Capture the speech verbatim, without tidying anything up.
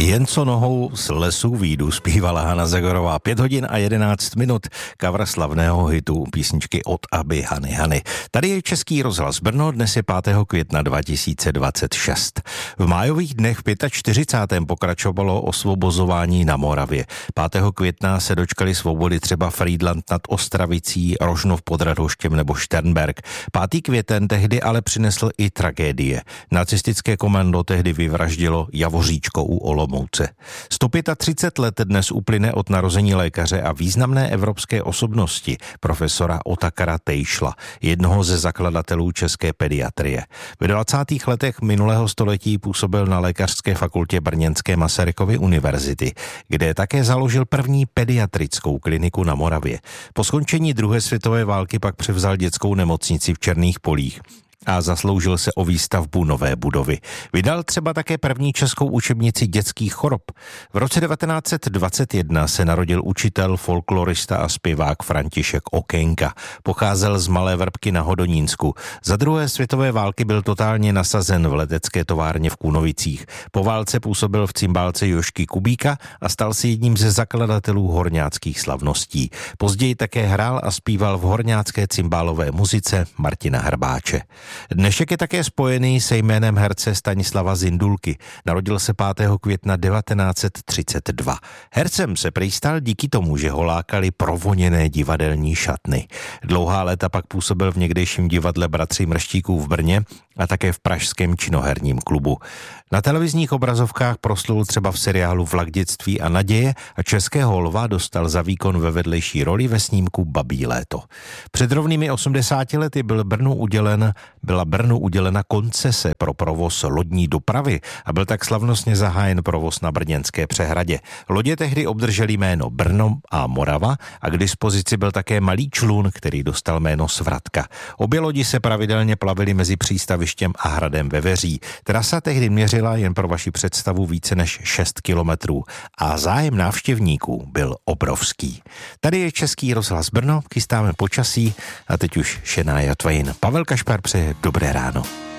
Jen co nohou z lesů výjdu, zpívala Hana Zagorová. Pět hodin a jedenáct minut, cover slavného hitu písničky Od Aby Hany Hany. Tady je Český rozhlas Brno, dnes je pátého května dva tisíce dvacet šest. V májových dnech v čtyřicátém pátém pokračovalo osvobozování na Moravě. pátého května se dočkali svobody třeba Frýdlant nad Ostravicí, Rožnov pod Radhoštěm nebo Šternberk. pátý květen tehdy ale přinesl i tragédie. Nacistické komando tehdy vyvraždilo Javoříčko u Olomouce. sto třicet pět let dnes uplyne od narození lékaře a významné evropské osobnosti profesora Otakara Tejšla, jednoho ze zakladatelů české pediatrie. Ve dvacátých letech minulého století působil na lékařské fakultě Brněnské Masarykovy univerzity, kde také založil první pediatrickou kliniku na Moravě. Po skončení druhé světové války pak převzal dětskou nemocnici v Černých Polích a zasloužil se o výstavbu nové budovy. Vydal třeba také první českou učebnici dětských chorob. V roce devatenáct set dvacet jedna se narodil učitel, folklorista a zpěvák František Okénka. Pocházel z Malé Vrbky na Hodonínsku. Za druhé světové války byl totálně nasazen v letecké továrně v Kunovicích. Po válce působil v cymbálce Jožky Kubíka a stal se jedním ze zakladatelů horňáckých slavností. Později také hrál a zpíval v horňácké cymbálové muzice Martina Hrbáče. Dnešek je také spojený se jménem herce Stanislava Zindulky. Narodil se pátého května devatenáct set třicet dva. Hercem se prý stal díky tomu, že ho lákali provoněné divadelní šatny. Dlouhá léta pak působil v někdejším divadle Bratří Mrštíků v Brně a také v pražském činoherním klubu. Na televizních obrazovkách proslul třeba v seriálu Vlak dětství a naděje a Českého lva dostal za výkon ve vedlejší roli ve snímku Babí léto. Před rovnými osmdesáti lety byl Brnu udělen, byla Brnu udělena koncese pro provoz lodní dopravy a byl tak slavnostně zahájen provoz na brněnské přehradě. Lodě tehdy obdržely jméno Brno a Morava a k dispozici byl také malý člun, který dostal jméno Svratka. Obě lodi se pravidelně plavily mezi přístavištěm a hradem Veveří. Trasa tehdy měřila jen pro vaši představu více než šest kilometrů a zájem návštěvníků byl obrovský. Tady je Český rozhlas Brno, chystáme počasí a teď už Šenája Twain. Pavel Kašpar přeje dobré ráno.